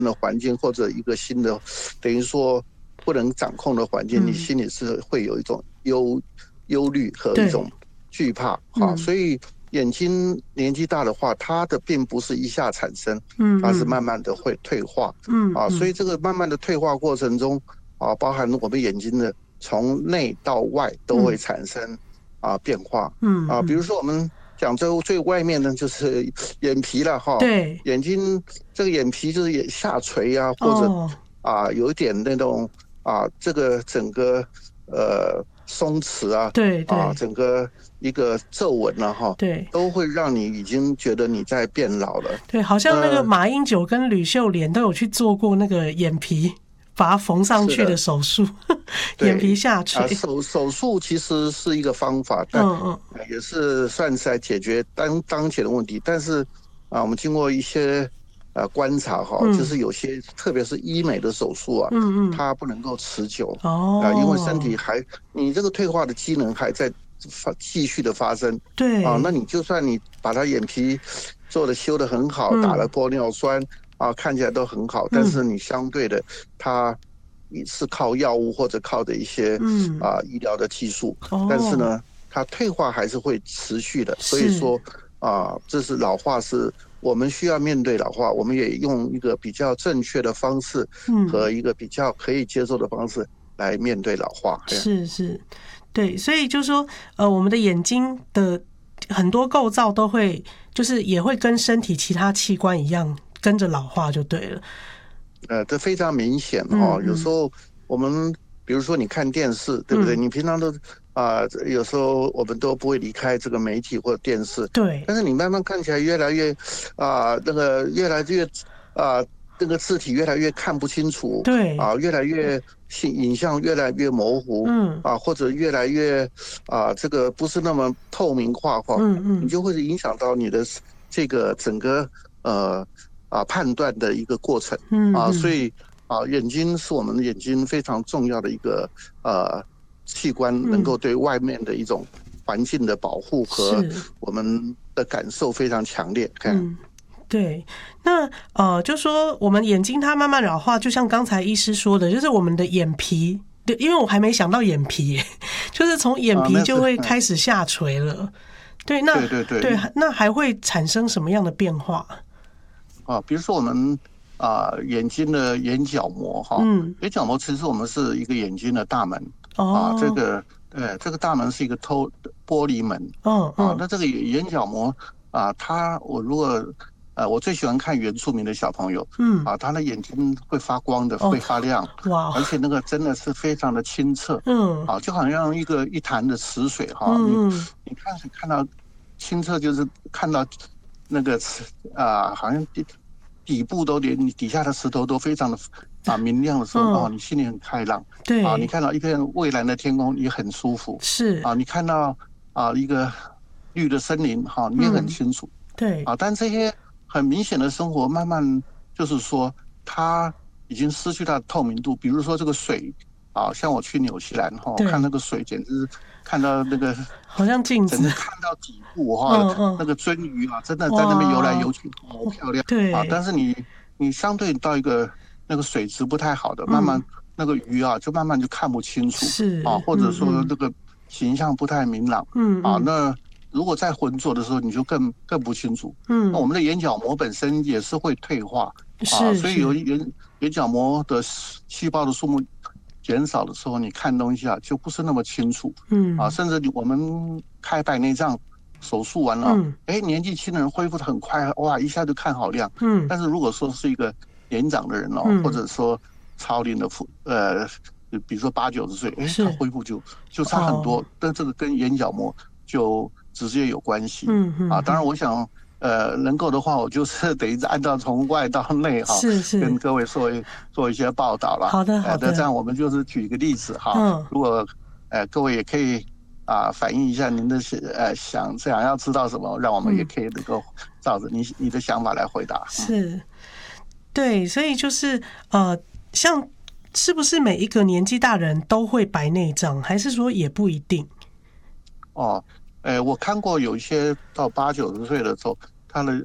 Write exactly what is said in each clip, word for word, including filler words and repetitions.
的环境或者一个新的，等于说不能掌控的环境，嗯、你心里是会有一种忧忧虑和一种惧怕。好、嗯，所以眼睛年纪大的话，它的并不是一下产生，它是慢慢的会退化。嗯啊，所以这个慢慢的退化过程中啊，包含我们眼睛的从内到外都会产生啊变化。嗯啊，比如说我们讲最最外面的就是眼皮了哈。对，眼睛这个眼皮就是眼下垂啊，或者、哦、啊有一点那种啊这个整个呃松弛啊，对对啊整个一个皱纹了哈，对，都会让你已经觉得你在变老了。 对，好像那个马英九跟吕秀莲都有去做过那个眼皮把它缝上去的手术，眼皮下垂。 啊、手手术其实是一个方法，但也是算是在解决当当前的问题。但是啊，我们经过一些呃观察哈、嗯，就是有些特别是医美的手术啊，嗯嗯，它不能够持久哦、呃，因为身体还你这个退化的机能还在发继续的发生。对啊，那你就算你把它眼皮做的修得很好，嗯、打了玻尿酸。啊，看起来都很好，但是你相对的，它是靠药物或者靠的一些、嗯、啊医疗的技术、哦，但是呢，它退化还是会持续的。所以说啊，这是老化，是我们需要面对老化，我们也用一个比较正确的方式和一个比较可以接受的方式来面对老化。 嗯、是是，对，所以就是说，呃，我们的眼睛的很多构造都会，就是也会跟身体其他器官一样。跟着老化就对了， 呃，这非常明显哦、嗯嗯。有时候我们比如说你看电视，对不对？嗯、你平常都啊、呃，有时候我们都不会离开这个媒体或者电视，对。但是你慢慢看起来越来越啊、呃，那个越来越啊、呃，那个字体越来越看不清楚，对啊、呃，越来越影像越来越模糊，嗯啊，或者越来越啊、呃，这个不是那么透明化哈，嗯嗯，你就会影响到你的这个整个呃。啊，判断的一个过程，嗯啊，所以啊，眼睛是我们眼睛非常重要的一个呃器官，能够对外面的一种环境的保护和我们的感受非常强烈。 嗯，对。那呃，就说我们眼睛它慢慢老化，就像刚才医师说的，就是我们的眼皮，对，因为我还没想到眼皮，就是从眼皮就会开始下垂了。啊、对，那对对对， 对，那还会产生什么样的变化？ 啊，比如说我们啊、呃、眼睛的眼角膜哈，嗯，眼角膜其实我们是一个眼睛的大门，哦，啊，这个呃这个大门是一个透玻璃门，哦，啊，那这个眼角膜啊，它我如果呃我最喜欢看原住民的小朋友，嗯，啊，他的眼睛会发光的，哦、会发亮，哇，而且那个真的是非常的清澈，嗯，啊，就好像一个一潭的池水哈，嗯、你你看看到清澈就是看到。那个啊、呃，好像底底部都连你底下的石头都非常的啊明亮的时候，嗯、哦，你心里很开朗。对啊，你看到一片蔚蓝的天空，也很舒服。是啊，你看到啊一个绿的森林，哈、啊，你也很清楚。嗯、对啊，但这些很明显的生活，慢慢就是说，它已经失去它的透明度。比如说这个水啊，像我去纽西兰哈，我看那个水简直看到那个。 好像镜子， 整个看到底部哈、哦嗯嗯，那个鳟鱼啊，真的在那边游来游去，好漂亮。对啊，但是你你相对到一个那个水质不太好的，嗯、慢慢那个鱼啊，就慢慢就看不清楚，是啊，或者说那个形象不太明朗，嗯啊，那如果再浑浊的时候，你就更更不清楚。嗯，那我们的眼角膜本身也是会退化，啊，所以有眼眼角膜的细胞的数目。减少的时候，你看东西啊就不是那么清楚，嗯啊，甚至我们开白内障手术完了，嗯，哎，年纪轻的人恢复的很快，哇，一下就看好亮，嗯，但是如果说是一个年长的人哦，嗯、或者说超龄的妇，呃，比如说八九十岁，哎，他恢复就就差很多，哦、但这个跟眼角膜就直接有关系，嗯嗯，啊，当然我想。呃，能够的话，我就是等于按照从外到内哈，是是，跟各位做做一些报道了。 好的好的， 呃、这样我们就是举一个例子哈。嗯，如果呃各位也可以啊、呃、反映一下您的呃想想要知道什么，让我们也可以能够照着你你的想法来回答。 是，对，所以就是呃，像是不是每一个年纪大人都会白内障，还是说也不一定？ 哦。呃，我看过有一些到八九十岁的时候，他的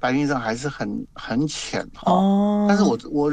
白内障还是很很浅哈。哦，但是我我。